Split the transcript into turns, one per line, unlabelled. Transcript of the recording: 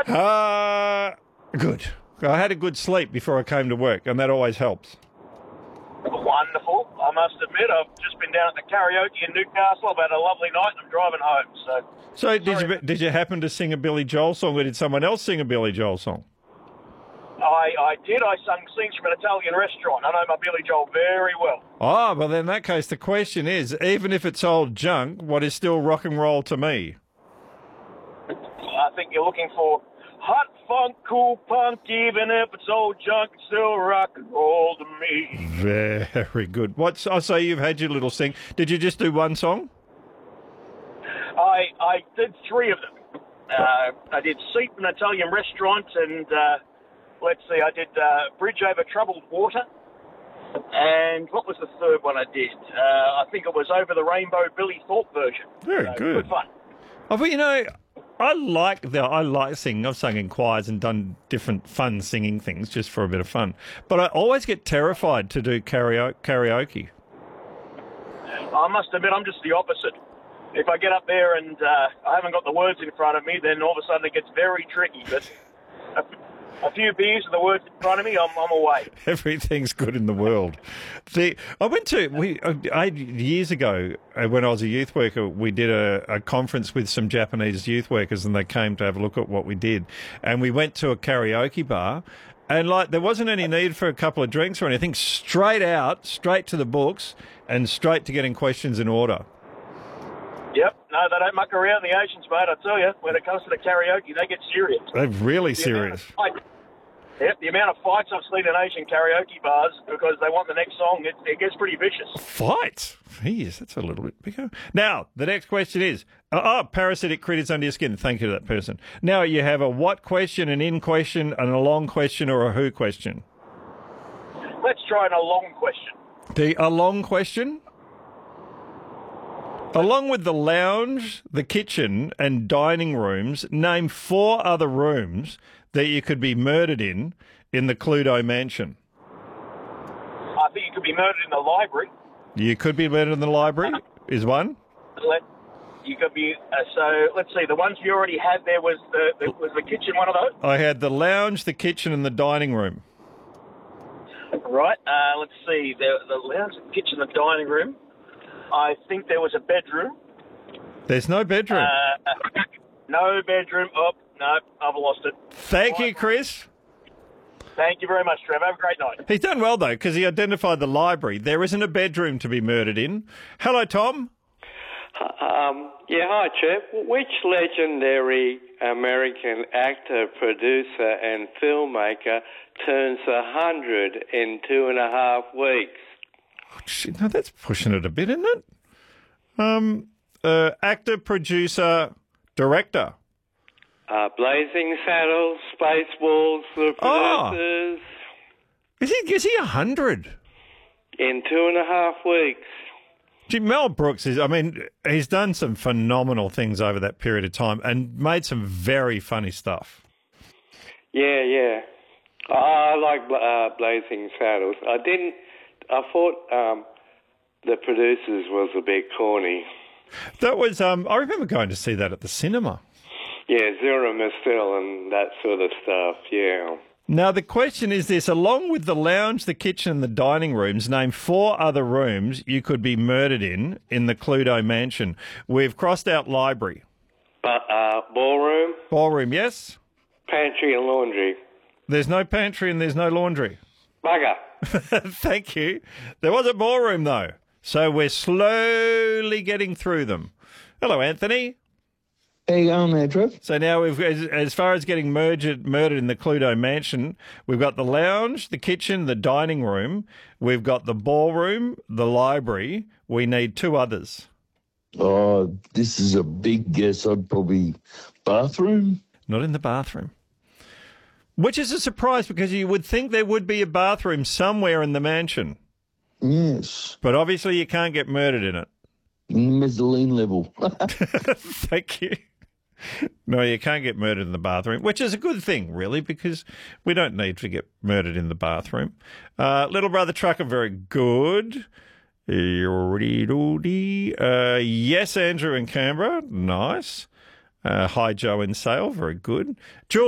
Good. I had a good sleep before I came to work, and that always helps.
Wonderful. I must admit, I've just been down at the karaoke in Newcastle. I've had a lovely night, and I'm driving home.
So did you happen to sing a Billy Joel song, or did someone else sing a Billy Joel song?
I did. I sung Scenes from an Italian Restaurant. I know my Billy Joel very well.
Oh, well, in that case, the question is, even if it's old junk, what is still rock and roll to me?
I think you're looking for hot funk, cool punk, even if it's old junk, it's still rock and roll to me.
Very good. I say you've had your little sing. Did you just do one song?
I did three of them. I did Seat in an Italian Restaurant, and I did Bridge Over Troubled Water. And what was the third one I did? I think it was Over the Rainbow, Billy Thorpe version.
Very good.
Good fun.
Oh, but I like singing. I've sung in choirs and done different fun singing things just for a bit of fun. But I always get terrified to do karaoke.
I must admit, I'm just the opposite. If I get up there and I haven't got the words in front of me, then all of a sudden it gets very tricky. But a few beers and the words in front of me, I'm away.
Everything's good in the world. Years ago, when I was a youth worker, we did a conference with some Japanese youth workers, and they came to have a look at what we did. And we went to a karaoke bar, and there wasn't any need for a couple of drinks or anything. Straight to the books, and straight to getting questions in order.
Yep. No, they don't muck around in the Asians, mate. I tell you, when it comes to the karaoke, they get serious.
They're really serious.
The amount of fights I've seen in Asian karaoke bars because they want the next song, it gets pretty vicious.
Fights? Jeez, that's a little bit bigger. Now, the next question is, parasitic critters under your skin. Thank you to that person. Now, you have a what question, an in question, and a long question, or a who question?
Let's try a long question.
A long question? Along with the lounge, the kitchen, and dining rooms, name 4 other rooms that you could be murdered in the Cluedo mansion.
I think you could be murdered in the library.
You could be murdered in the library, is one.
You could be, so let's see, the ones you already had there was the kitchen one of those?
I had the lounge, the kitchen, and the dining room.
Right, let's see, the lounge, the kitchen, the dining room. I think there was a bedroom.
There's no bedroom.
No bedroom. Oh, no, I've lost it.
Thank you, Chris.
Thank you very much, Trevor. Have a great night.
He's done well, though, because he identified the library. There isn't a bedroom to be murdered in. Hello, Tom.
Hi, Trev. Which legendary American actor, producer, and filmmaker turns 100 in 2.5 weeks?
No, that's pushing it a bit, isn't it? Actor, producer, director.
Blazing Saddles, Spaceballs, the producers.
Is he 100?
In 2.5 weeks.
Gee, Mel Brooks he's done some phenomenal things over that period of time and made some very funny stuff.
Yeah. I like Blazing Saddles. I thought the producers was a bit corny.
That was, I remember going to see that at the cinema.
Yeah, Zero Mistel and that sort of stuff, yeah.
Now, the question is this. Along with the lounge, the kitchen, and the dining rooms, name 4 other rooms you could be murdered in the Cluedo mansion. We've crossed out library.
Ballroom?
Ballroom, yes.
Pantry and laundry.
There's no pantry and there's no laundry.
Bugger.
Thank you. There was a ballroom, though. So we're slowly getting through them. Hello, Anthony.
How you going there, Trev?
So now, as far as getting murdered in the Cluedo mansion, we've got the lounge, the kitchen, the dining room. We've got the ballroom, the library. We need 2 others.
Oh, this is a big guess. I'd probably bathroom.
Not in the bathroom. Which is a surprise because you would think there would be a bathroom somewhere in the mansion.
Yes.
But obviously you can't get murdered in it.
Mezzanine level.
Thank you. No, you can't get murdered in the bathroom, which is a good thing, really, because we don't need to get murdered in the bathroom. Little Brother Trucker, very good. Yes, Andrew in Canberra, nice. Hi, Joe in Sale, very good. Jules